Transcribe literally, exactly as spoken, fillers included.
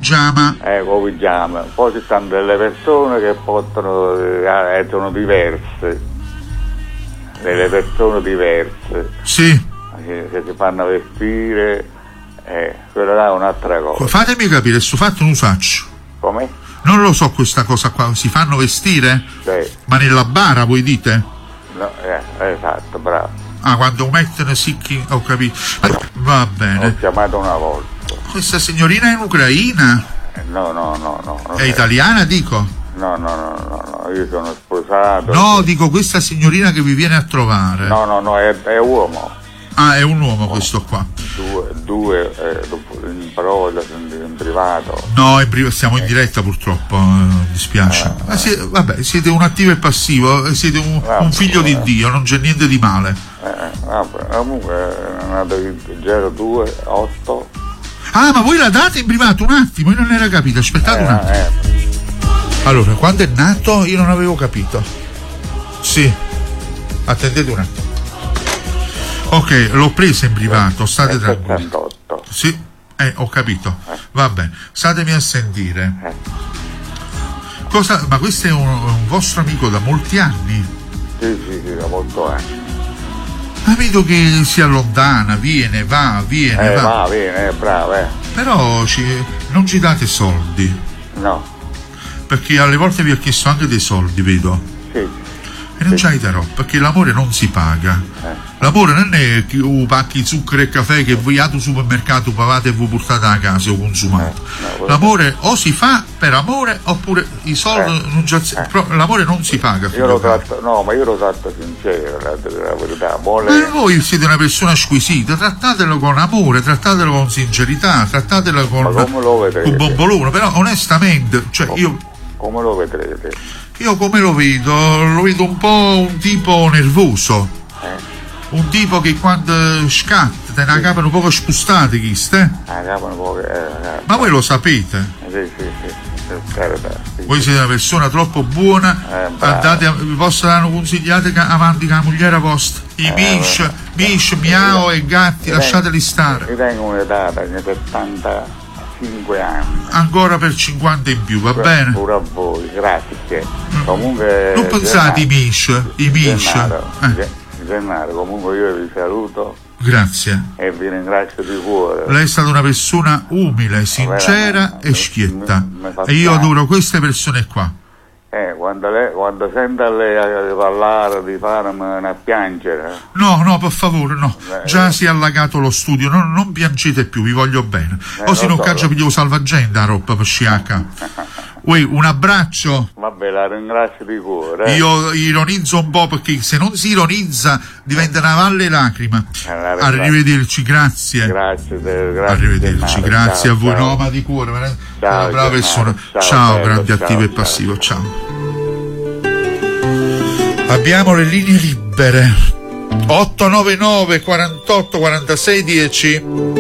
pigiama. Eh, con pigiama. Poi ci stanno delle persone che portano, eh, sono diverse, delle persone diverse. Sì. Che, che si fanno vestire, eh, quella là è un'altra cosa. Fatemi capire, sto fatto non lo faccio. Come? Non lo so questa cosa qua, si fanno vestire? Sì. Ma nella bara voi dite? No, eh, esatto, bravo. Ah, quando mettono sicchi, ho capito. Va bene. Ho chiamato una volta. Questa signorina è in Ucraina? Eh, no, no, no, no. È italiana, dico? No, no, no, no, no, io sono sposato. No, dico questa signorina che vi viene a trovare. No, no, no, è, è uomo. Ah, è un uomo questo qua. Due, due eh, in parola, in privato. No, in priv- siamo in diretta purtroppo, eh, mi dispiace. Eh, Ma siete, vabbè, siete un attivo e passivo, siete un, vabbè, un figlio di Dio, non c'è niente di male. Eh, vabbè, comunque è nato zero due otto. Ah, ma voi la date in privato un attimo, io non era capito, aspettate Eh, un attimo. eh. Allora, quando è nato io non avevo capito. Sì, attendete un attimo. Ok, l'ho presa in privato, state tranquilli. settantotto. Sì, eh, ho capito. Va bene, statemi a sentire. Eh. Cosa, ma questo è un, un vostro amico da molti anni? Sì, sì, sì, da molto anni. Ma vedo che si allontana, viene, va, viene, Eh, va. va, viene, eh, bravo, eh. Però ci, non ci date soldi, No, perché alle volte vi ho chiesto anche dei soldi, vedo. sì. E non c'hai darò, perché l'amore non si paga. Eh. L'amore non è che uh, pacchi zucchero e caffè che voi al supermercato pagate e voi portate a casa o consumate. Eh, no, L'amore o si fa per amore oppure i soldi Eh. non già, Eh. però l'amore non si paga. Io figlio lo caro. tratto, no, ma io lo tratto sincero, la, la verità. Vuole... Ma voi siete una persona squisita, trattatelo con amore, trattatelo con sincerità, trattatelo con, Ma come lo vedete? con bombolone, però onestamente, cioè io, Come lo vedrete? io come lo vedo? Lo vedo un po' un tipo nervoso, Eh? un tipo che quando scatta te ne capano un po' spostati, chi ste? Ah, capo un po' che... Eh, Ma voi lo sapete? sì, sì, sì, sì, carità, sì. Voi siete una persona troppo buona, Eh, bravo. andate a, vi possono consigliate ca- avanti con la moglie vostra, i Eh, mish, vabbè. mish, miao e gatti, Eh, lasciateli stare. Io tengo un'età da settantacinque anni. Ancora per cinquanta in più, va bene? Pure a voi, grazie. Comunque... Non pensate i mish, i mish. Gennaro, Eh, Ge- Gennaro, comunque io vi saluto grazie. e vi ringrazio di cuore. Lei è stata una persona umile, sincera e schietta. E io adoro queste persone qua. Eh, quando, lei, quando sento lei a parlare di farmi a piangere, No, no, per favore, no. Eh, Già eh. si è allagato lo studio, non, non piangete più, vi voglio bene. Eh, O se lo non so, caccia lo- pigliavo salvagenda, roba per sciacca. Uè, un abbraccio. vabbè, la ringrazio di cuore. Eh. Io ironizzo un po' perché se non si ironizza diventa una valle lacrima. Eh, la ringrazio. Arrivederci, grazie. Grazie, te- grazie. Arrivederci, Gennaro. grazie Ciao, a voi, ciao. no, ma di cuore, ma- Ciao, una brava Gennaro. persona. Ciao, Ciao, bello, grande ciao, attivo e ciao, passivo, ciao. ciao. Abbiamo le linee libere. otto nove nove quarantotto quarantasei dieci.